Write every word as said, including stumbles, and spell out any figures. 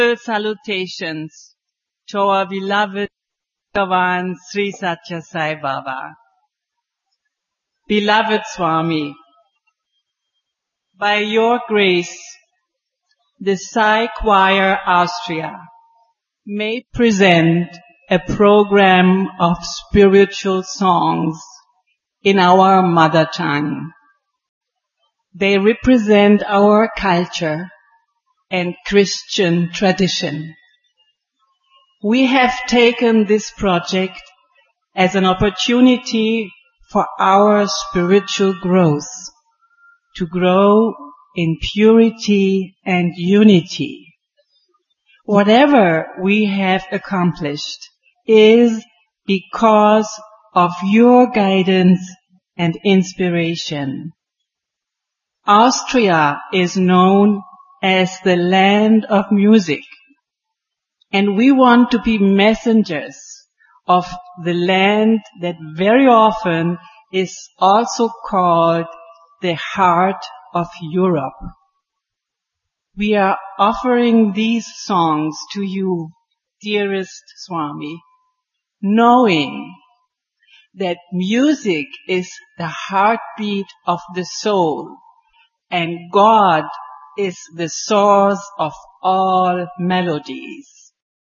Salutations to our beloved Bhagavan Sri Satya Sai Baba. Beloved Swami, by your grace, the Sai Choir Austria may present a program of spiritual songs in our mother tongue. They represent our culture and Christian tradition. We have taken this project as an opportunity for our spiritual growth, to grow in purity and unity. Whatever we have accomplished is because of your guidance and inspiration. Austria is known as the land of music, and we want to be messengers of the land that very often is also called the heart of Europe. We are offering these songs to you, dearest Swami, knowing that music is the heartbeat of the soul, and God is the source of all melodies.